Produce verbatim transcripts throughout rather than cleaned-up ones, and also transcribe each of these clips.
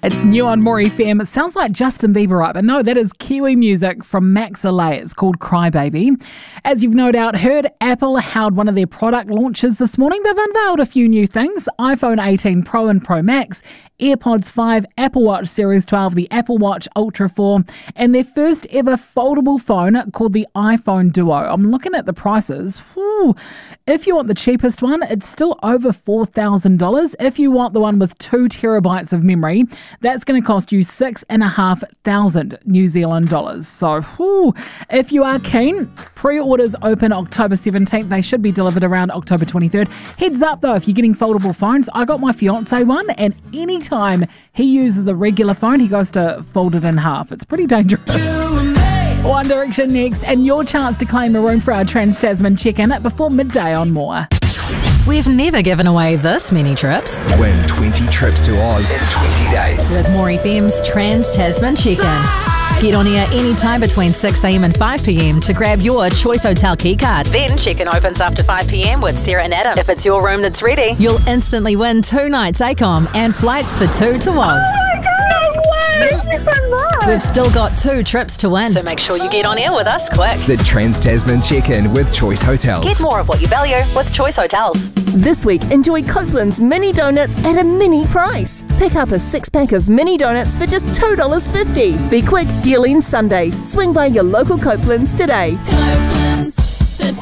It's new on More F M. It sounds like Justin Bieber, right? But no, that is Kiwi music from Max Alay. It's called Cry Baby. As you've no doubt heard, Apple held one of their product launches this morning. They've unveiled a few new things: iPhone eighteen Pro and Pro Max, AirPods five, Apple Watch Series twelve, the Apple Watch Ultra four, and their first ever foldable phone called the iPhone Duo. I'm looking at the prices. Whew. If you want the cheapest one, it's still over four thousand dollars. If you want the one with two terabytes of memory, that's going to cost you six and a half thousand New Zealand dollars. So, whew, if you are keen, pre-orders open October seventeenth. They should be delivered around October twenty-third. Heads up though, if you're getting foldable phones, I got my fiance one, and anytime he uses a regular phone, he goes to fold it in half. It's pretty dangerous. One Direction next, and your chance to claim a room for our Trans-Tasman check-in at before midday on More. We've never given away this many trips. Win twenty trips to Oz in twenty days. With More F M's Trans-Tasman check-in. Get on air anytime between six a.m. and five p.m. to grab your Choice Hotel keycard. Then check-in opens after five p.m. with Sarah and Adam. If it's your room that's ready, you'll instantly win two nights ACOM and flights for two to Oz. Thank you so much. We've still got two trips to win, so make sure you get on air with us quick. The Trans-Tasman check-in with Choice Hotels. Get more of what you value with Choice Hotels. This week, enjoy Copeland's mini donuts at a mini price. Pick up a six-pack of mini donuts for just two dollars fifty. Be quick, deal ends Sunday. Swing by your local Copeland's today. Copeland's, the taste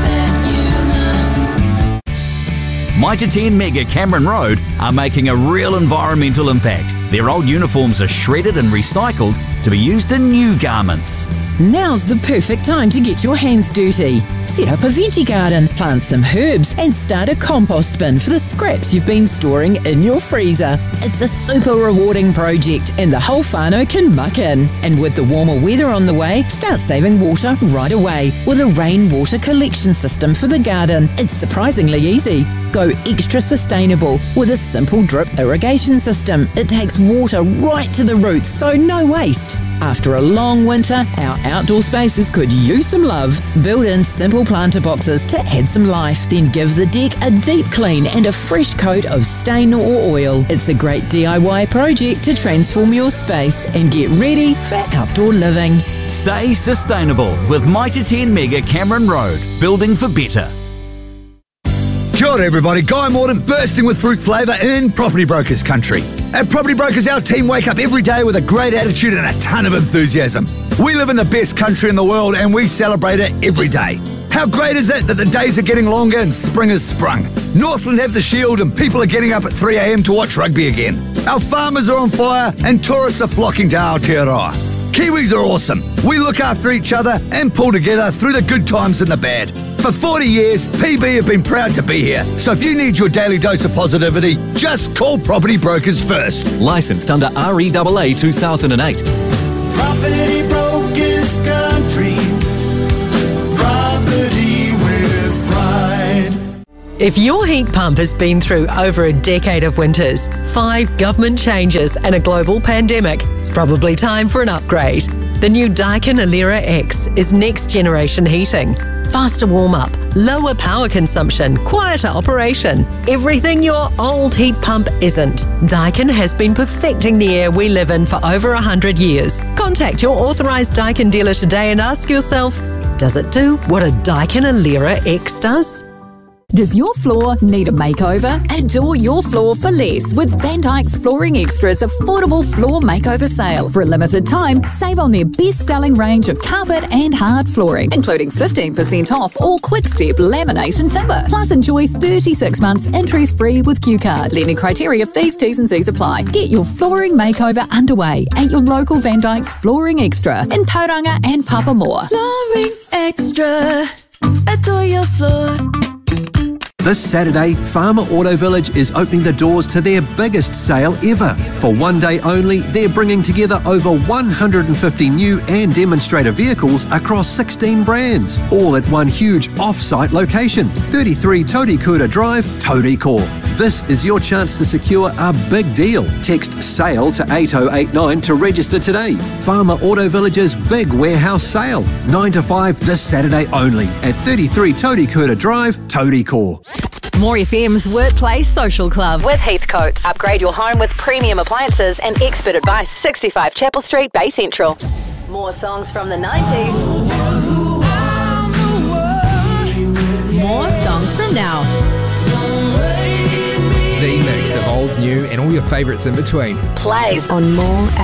that you love. Mitre ten Mega Cameron Road are making a real environmental impact. Their old uniforms are shredded and recycled to be used in new garments. Now's the perfect time to get your hands dirty. Set up a veggie garden, plant some herbs, and start a compost bin for the scraps you've been storing in your freezer. It's a super rewarding project, and the whole whānau can muck in. And with the warmer weather on the way, start saving water right away with a rainwater collection system for the garden. It's surprisingly easy. Go extra sustainable with a simple drip irrigation system. It takes water right to the roots, so no waste. After a long winter, our outdoor spaces could use some love. Build in simple planter boxes to add some life. Then give the deck a deep clean and a fresh coat of stain or oil. It's a great D I Y project to transform your space and get ready for outdoor living. Stay sustainable with Mitre ten Mega Cameron Road, building for better. Kia ora everybody, Guy Morton bursting with fruit flavour in Property Brokers country. At Property Brokers, our team wake up every day with a great attitude and a ton of enthusiasm. We live in the best country in the world and we celebrate it every day. How great is it that the days are getting longer and spring has sprung? Northland have the shield and people are getting up at three a.m. to watch rugby again. Our farmers are on fire and tourists are flocking to Aotearoa. Kiwis are awesome. We look after each other and pull together through the good times and the bad. For forty years, P B have been proud to be here. So if you need your daily dose of positivity, just call Property Brokers first. Licensed under R E A A two thousand eight. Property Brokers country. Property with pride. If your heat pump has been through over a decade of winters, five government changes and a global pandemic, it's probably time for an upgrade. The new Daikin Alera X is next generation heating. Faster warm-up, lower power consumption, quieter operation. Everything your old heat pump isn't. Daikin has been perfecting the air we live in for over one hundred years. Contact your authorised Daikin dealer today and ask yourself, does it do what a Daikin Alera X does? Does your floor need a makeover? Adore your floor for less with Van Dyke's Flooring Extras affordable floor makeover sale. For a limited time, save on their best-selling range of carpet and hard flooring, including fifteen percent off all quick-step laminate and timber. Plus, enjoy thirty-six months interest-free with Q Card. Lending criteria, fees, T's and C's apply. Get your flooring makeover underway at your local Van Dyke's Flooring Extra in Tauranga and Papamoa. Flooring Extra. Adore your floor. This Saturday, Farmer Auto Village is opening the doors to their biggest sale ever. For one day only, they're bringing together over one hundred fifty new and demonstrator vehicles across sixteen brands, all at one huge off-site location, thirty-three Todikura Drive, Todikor. This is your chance to secure a big deal. Text SALE to eight oh eight nine to register today. Farmer Auto Village's big warehouse sale, nine to five this Saturday only at thirty-three Todikura Drive, Todikor. More F M's Workplace Social Club with Heathcote. Upgrade your home with premium appliances and expert advice. sixty-five Chapel Street, Bay Central. More songs from the nineties. More songs from now. The mix of old, new, and all your favourites in between. Plays on More